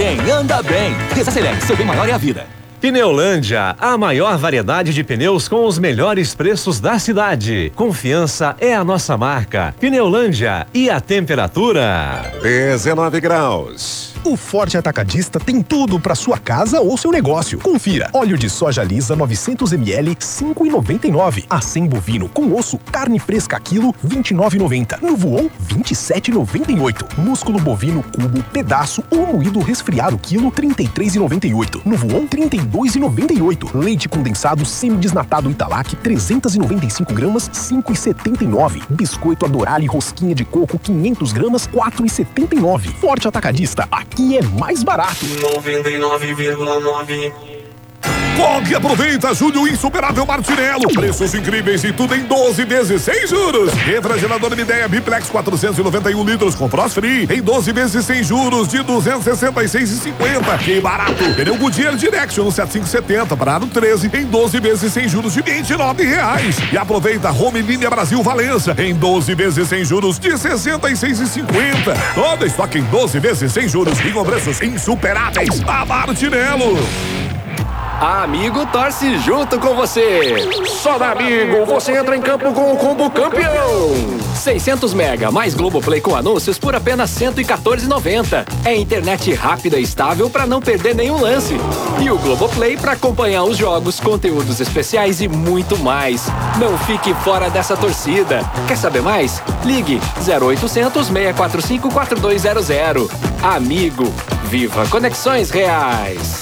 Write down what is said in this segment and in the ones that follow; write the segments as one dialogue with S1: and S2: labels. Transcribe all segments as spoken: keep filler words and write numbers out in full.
S1: bem, anda bem. Desacelere, seu bem maior é a vida.
S2: Pneulândia, a maior variedade de pneus com os melhores preços da cidade. Confiança é a nossa marca. Pneulândia, e a temperatura?
S3: dezenove graus.
S4: O Forte Atacadista tem tudo para sua casa ou seu negócio. Confira: óleo de soja lisa novecentos mililitros, cinco reais e noventa e nove centavos. Acém bovino com osso, carne fresca quilo, vinte e nove reais e noventa centavos. No Voon, vinte e sete reais e noventa e oito centavos. Músculo bovino cubo, pedaço ou moído resfriado quilo, trinta e três reais e noventa e oito centavos. No Voon, trinta e dois reais e noventa e oito centavos. Leite condensado semidesnatado Italac, trezentas e noventa e cinco gramas, cinco reais e setenta e nove centavos. Biscoito Adorale rosquinha de coco, quinhentas gramas, quatro reais e setenta e nove centavos. Forte Atacadista, aqui é mais barato.
S5: noventa e nove vírgula nove.
S6: Corre e aproveita Julho Insuperável Martinello. Preços incríveis e tudo em doze vezes sem juros. Refrigerador Midea Biplex quatrocentos e noventa e um litros com Frost Free em doze vezes sem juros de duzentos e sessenta e seis reais e cinquenta centavos. Que barato! Pneu Goodyear Direction no setenta e cinco setenta para ano treze em doze vezes sem juros de vinte e nove reais. E aproveita Home Linha Brasil Valença em doze vezes sem juros de sessenta e seis reais e cinquenta centavos. Todo estoque em doze vezes sem juros e com preços insuperáveis. A Martinello.
S7: A Amigo torce junto com você. Só da Amigo você entra em campo com o combo campeão. seiscentos mega mais Globoplay com anúncios por apenas cento e quatorze reais e noventa centavos. É internet rápida e estável para não perder nenhum lance. E o Globoplay para acompanhar os jogos, conteúdos especiais e muito mais. Não fique fora dessa torcida. Quer saber mais? Ligue zero oitocentos, seis quatro cinco, quatro dois zero zero. Amigo, viva conexões reais.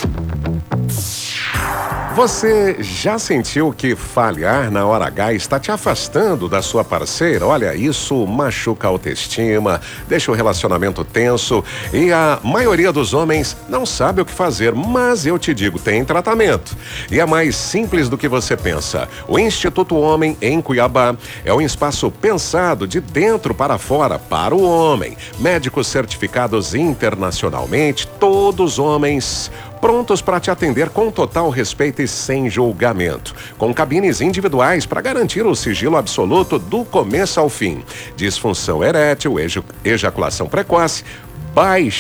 S3: Você já sentiu que falhar na hora H está te afastando da sua parceira? Olha, isso machuca a autoestima, deixa o relacionamento tenso e a maioria dos homens não sabe o que fazer, mas eu te digo, tem tratamento. E é mais simples do que você pensa. O Instituto Homem, em Cuiabá, é um espaço pensado de dentro para fora para o homem. Médicos certificados internacionalmente, todos homens prontos para te atender com total respeito e sem julgamento. Com cabines individuais para garantir o sigilo absoluto do começo ao fim. Disfunção erétil, ejaculação precoce, baixa